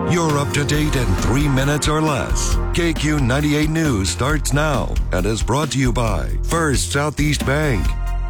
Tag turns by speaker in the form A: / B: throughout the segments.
A: You're up to date in 3 minutes or less. KQ 98 News starts now and is brought to you by First Southeast Bank.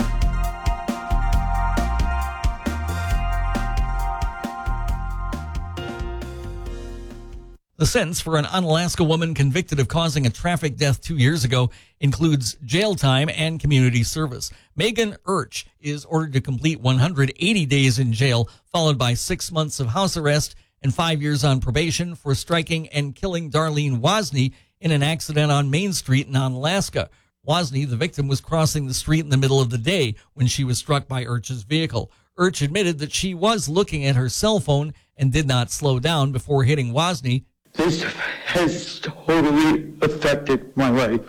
B: The sentence for an Unalaska woman convicted of causing a traffic death 2 years ago includes jail time and community service. Megan Urch is ordered to complete 180 days in jail, followed by 6 months of house arrest and 5 years on probation for striking and killing Darlene Wozni in an accident on Main Street in Unalaska. Wozni, the victim, was crossing the street in the middle of the day when she was struck by Urch's vehicle. Urch admitted that she was looking at her cell phone and did not slow down before hitting Wozni.
C: This has totally affected my life.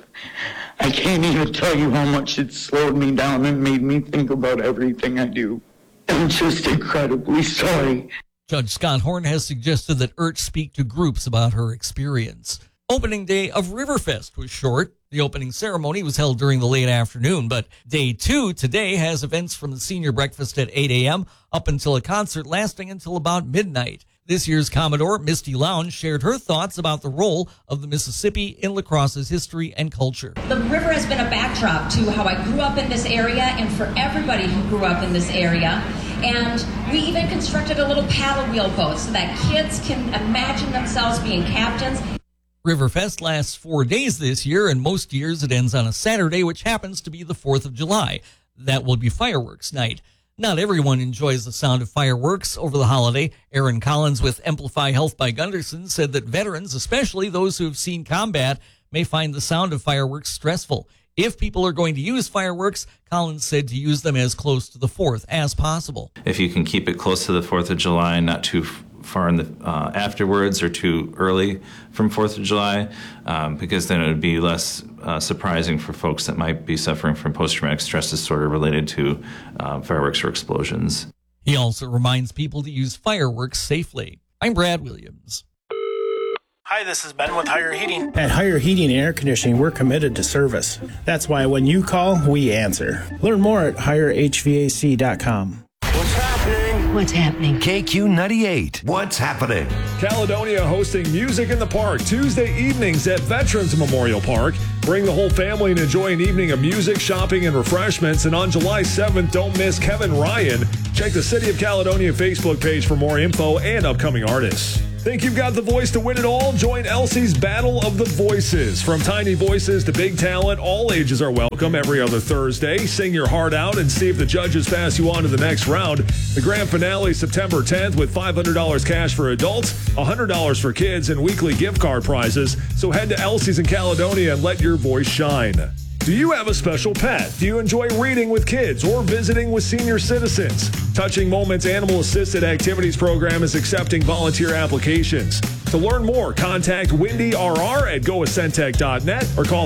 C: I can't even tell you how much it slowed me down and made me think about everything I do. I'm just incredibly sorry.
B: Judge Scott Horn has suggested that Urch speak to groups about her experience. Opening day of Riverfest was short. The opening ceremony was held during the late afternoon, but day 2 today has events from the senior breakfast at 8 a.m. up until a concert lasting until about midnight. This year's Commodore, Misty Lounge, shared her thoughts about the role of the Mississippi in La Crosse's history and culture.
D: The river has been a backdrop to how I grew up in this area and for everybody who grew up in this area. And we even constructed a little paddle wheel boat so that kids can imagine themselves being captains.
B: Riverfest lasts 4 days this year, and most years it ends on a Saturday, which happens to be the 4th of July. That will be fireworks night. Not everyone enjoys the sound of fireworks over the holiday. Aaron Collins with Amplify Health by Gunderson said that veterans, especially those who have seen combat, may find the sound of fireworks stressful. If people are going to use fireworks, Collins said to use them as close to the 4th as possible.
E: If you can keep it close to the 4th of July, not too far in the afterwards or too early from 4th of July, because then it would be less surprising for folks that might be suffering from post-traumatic stress disorder related to fireworks or explosions.
B: He also reminds people to use fireworks safely. I'm Brad Williams.
F: Hi, this is Ben with Higher Heating.
G: At Higher Heating and Air Conditioning, we're committed to service. That's why when you call, we answer. Learn more at higherhvac.com.
H: What's happening?
A: KQ 98. What's happening?
I: Caledonia hosting Music in the Park Tuesday evenings at Veterans Memorial Park. Bring the whole family and enjoy an evening of music, shopping, and refreshments. And on July 7th, don't miss Kevin Ryan. Check the City of Caledonia Facebook page for more info and upcoming artists. Think you've got the voice to win it all? Join Elsie's Battle of the Voices. From tiny voices to big talent, all ages are welcome every other Thursday. Sing your heart out and see if the judges pass you on to the next round. The grand finale September 10th with $500 cash for adults, $100 for kids, and weekly gift card prizes. So head to Elsie's in Caledonia and let your voice shine. Do you have a special pet? Do you enjoy reading with kids or visiting with senior citizens? Touching Moments Animal Assisted Activities Program is accepting volunteer applications. To learn more, contact Wendy RR at goascentech.net or call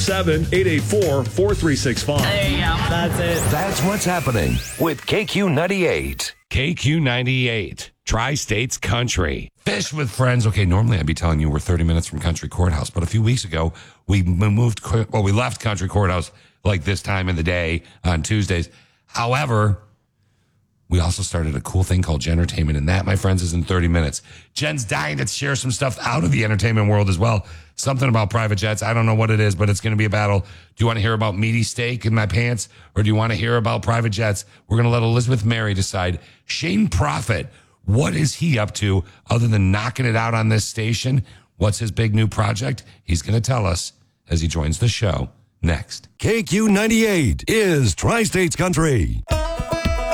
I: 507-884-4365.
H: There you go.
G: That's it.
A: That's what's happening with KQ 98.
J: KQ 98, Tri-States Country. Fish with friends. Okay, normally I'd be telling you we're 30 minutes from Country Courthouse, but a few weeks ago, we left Country Courthouse like this time of the day on Tuesdays. However, we also started a cool thing called Gentertainment, and that, my friends, is in 30 minutes. Jen's dying to share some stuff out of the entertainment world as well. Something about private jets. I don't know what it is, but it's going to be a battle. Do you want to hear about meaty steak in my pants, or do you want to hear about private jets? We're going to let Elizabeth Mary decide. Shane Prophet, what is he up to other than knocking it out on this station? What's his big new project? He's going to tell us as he joins the show next.
A: KQ 98 is Tri-States Country.